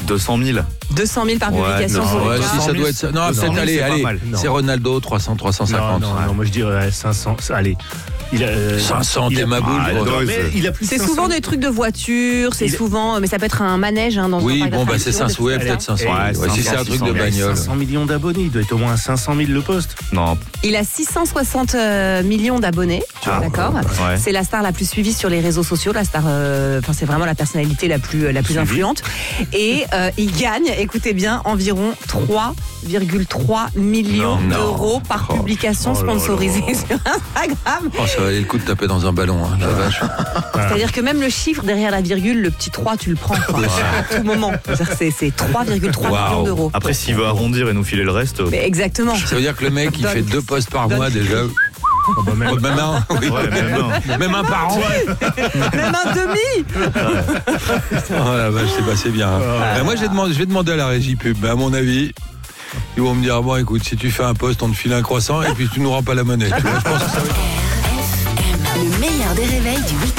200 000. 200 000 par publication. non, sur Ouais, le si cas. ça doit être ça. Non, 200 000, peut-être aller. c'est pas mal. C'est Ronaldo, 300, 350. Non, moi je dirais 500. Allez. Il a, 500, il a- t'es ma boule. Ah, gros. non, mais il a plus de C'est 500. souvent des trucs de voiture, c'est souvent, mais ça peut être un manège dans Oui, un bon, bah c'est 500, 500, ouais, peut-être 500. Ouais, Si c'est un 500, truc de 600, bagnole. 500 millions d'abonnés, il doit être au moins 500 000 le poste. Non. Il a 660 millions d'abonnés, d'accord. Ouais. C'est la star la plus suivie sur les réseaux sociaux, la star, c'est vraiment la personnalité la plus influente. Et il gagne, écoutez bien, environ 3,3 millions Non. d'euros par publication Oh là là. sponsorisée sur Instagram. Oh, ça valait le coup de taper dans un ballon, hein, la vache. C'est-à-dire que même le chiffre derrière la virgule, le petit 3, tu le prends quoi, à tout moment. C'est 3,3 millions d'euros. Après, s'il veut arrondir et nous filer le reste. Mais exactement. Ça veut dire que le mec, il fait 2 posts par mois déjà. Même- Même un, oui. Ouais, même un. Même un par an. Même un demi. Oh la vache, c'est bien. Hein. Ben, moi, je vais demander à la régie pub. Ben, à mon avis, ils vont me dire bon, écoute, si tu fais un post, on te file un croissant et puis tu nous rends pas la monnaie. Tu vois, je pense que ça va être- Le meilleur des réveils du week-end.